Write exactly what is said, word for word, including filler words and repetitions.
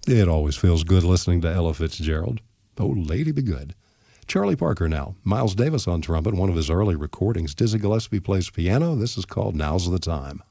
It always feels good listening to Ella Fitzgerald. Oh, lady be good. Charlie Parker now. Miles Davis on trumpet, one of his early recordings. Dizzy Gillespie plays piano. This is called Now's the Time.